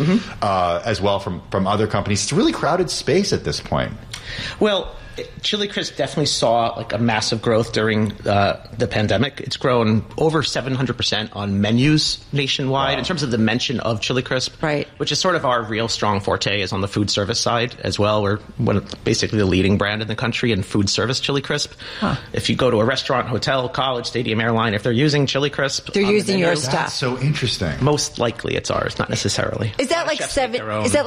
as well from other companies. It's a really crowded space at this point. Well, Chili Crisp definitely saw a massive growth during the pandemic. It's grown over 700% on menus nationwide in terms of the mention of Chili Crisp, right? Which is sort of our real strong forte, is on the food service side as well. We're basically the leading brand in the country in food service Chili Crisp. If you go to a restaurant, hotel, college, stadium, airline, if they're using Chili Crisp, they're using your stuff. That's so interesting. Most likely it's ours, not necessarily. Is that 70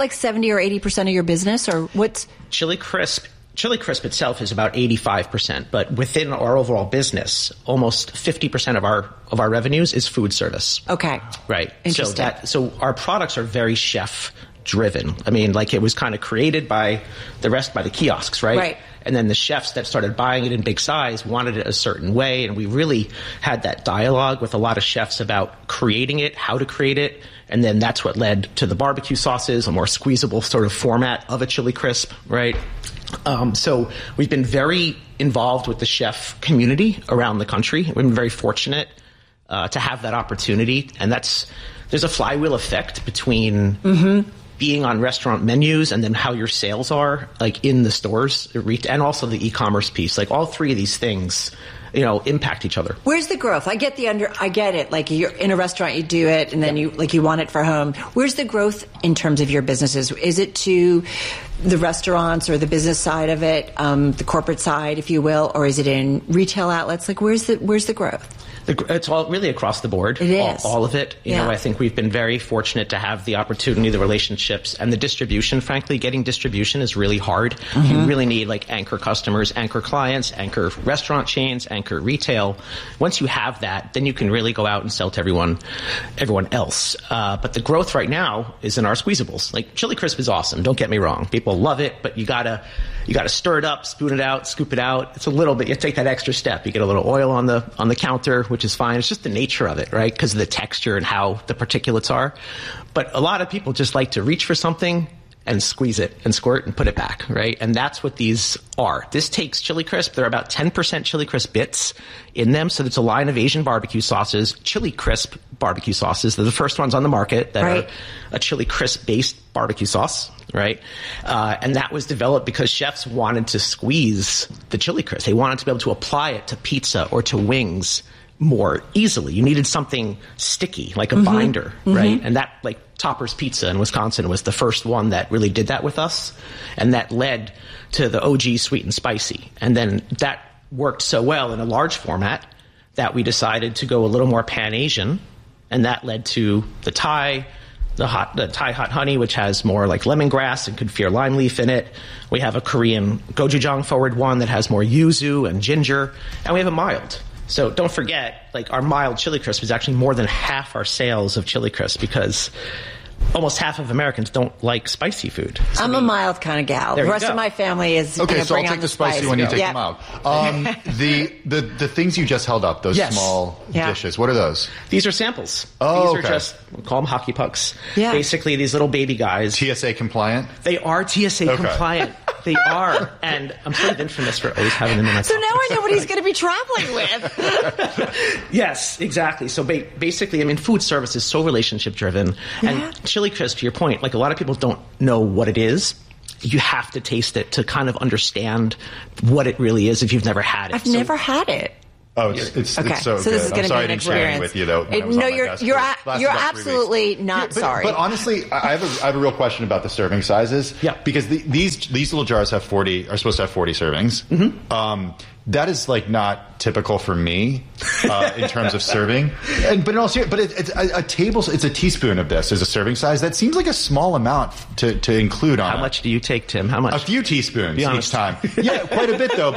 or 80% of your business, or what's Chili Crisp? Chili Crisp itself is about 85%, but within our overall business, almost 50% of our revenues is food service. Okay. Right. Interesting. So our products are very chef driven. It was kind of created by the kiosks, right? Right. And then the chefs that started buying it in big size wanted it a certain way, and we really had that dialogue with a lot of chefs about creating it, how to create it, and then that's what led to the barbecue sauces, a more squeezable sort of format of a Chili Crisp, right? So we've been very involved with the chef community around the country. We've been very fortunate to have that opportunity, and there's a flywheel effect between being on restaurant menus and then how your sales are in the stores, and also the e-commerce piece. All three of these things impact each other. Where's the growth? I get it. You're in a restaurant, you do it, and then you want it for home. Where's the growth in terms of your businesses? Is it to the restaurants or the business side of it, the corporate side, if you will, or is it in retail outlets? Where's the growth? It's all really across the board. It is. All of it. You know, I think we've been very fortunate to have the opportunity, the relationships, and the distribution. Frankly, getting distribution is really hard. Mm-hmm. You really need like anchor customers, anchor clients, anchor restaurant chains, anchor retail. Once you have that, then you can really go out and sell to everyone else. But the growth right now is in our squeezables. Like Chili Crisp is awesome. Don't get me wrong. People love it, but you gotta stir it up, spoon it out, scoop it out. It's a little bit. You take that extra step. You get a little oil on the counter, which is fine. It's just the nature of it, right? Because of the texture and how the particulates are. But a lot of people just like to reach for something and squeeze it and squirt and put it back, right? And that's what these are. This takes Chili Crisp. There are about 10% Chili Crisp bits in them. So it's a line of Asian barbecue sauces, Chili Crisp barbecue sauces. They're the first ones on the market that are a Chili Crisp based barbecue sauce, right? And that was developed because chefs wanted to squeeze the Chili Crisp. They wanted to be able to apply it to pizza or to wings more easily. You needed something sticky, like a binder, right? And that, like Topper's Pizza in Wisconsin was the first one that really did that with us. And that led to the OG Sweet and Spicy. And then that worked so well in a large format that we decided to go a little more Pan-Asian. And that led to the Thai Hot Honey, which has more like lemongrass and kaffir lime leaf in it. We have a Korean gochujang forward one that has more yuzu and ginger. And we have a mild. So don't forget, like our mild Chili Crisp is actually more than half our sales of Chili Crisp because almost half of Americans don't like spicy food. So I'm a mild kind of gal. The rest of my family is okay. So I'll take the spicy one. You take the mild. The things you just held up, those small dishes. What are those? These are samples. Oh, these are just, we call them hockey pucks. Yeah. Basically, these little baby guys. TSA compliant. They are TSA compliant. They are, and I'm sort of infamous for always having them in my So now I know what he's going to be traveling with. Yes, exactly. So basically, I mean, food service is so relationship driven, and Chili Crisp, to your point, like a lot of people don't know what it is. You have to taste it to kind of understand what it really is if you've never had it. I've never had it. Oh, it's so good. So this is going to be an experience with you though. No, you're absolutely not sorry. But honestly, I have a real question about the serving sizes. Yeah. Because these little jars are supposed to have 40 servings. Mm-hmm. That is like not typical for me in terms of serving. But it's a table. It's a teaspoon of this is a serving size. That seems like a small amount to include on. How much do you take, Tim? How much? A few teaspoons each time. Yeah, quite a bit though.